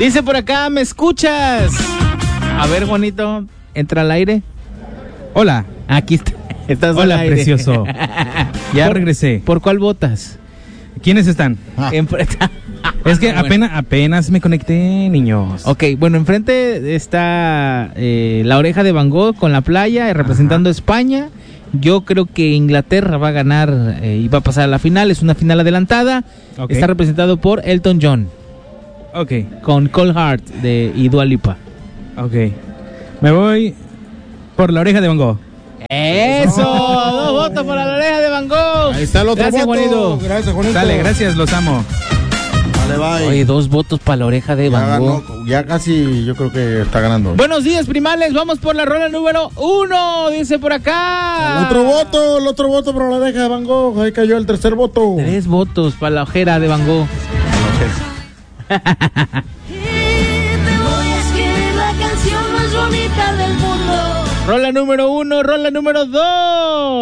Dice por acá, ¿me escuchas? A ver, Juanito, entra al aire. Hola. Aquí estás Hola, al aire. precioso. Ya regresé. ¿Por cuál votas? ¿Quiénes están? Es que Bueno. apenas me conecté, niños. Ok, bueno, enfrente está la Oreja de Van Gogh con la playa representando a España. Yo creo que Inglaterra va a ganar y va a pasar a la final. Es una final adelantada. Ok. Está representado por Elton John Ok, con Cold Heart y Dua Lipa. ok. Me voy por la Oreja de Van Gogh. ¡Eso! 2 votos para la Oreja de Van Gogh. Ahí está el otro Gracias, voto. Juanito. Gracias, Juanito. Dale, gracias, los amo. Vale, bye. Oye, 2 votos para la Oreja de ya Van Gogh. ganó, ya casi yo creo que está ganando. Buenos días, primales. Vamos por la rola número 1. Dice por acá. El otro voto para la Oreja de Van Gogh. Ahí cayó el tercer voto. 3 votos para la Ojera de Van Gogh. Y te voy a escribir la canción más bonita del mundo. Rola número 1, rola número 2.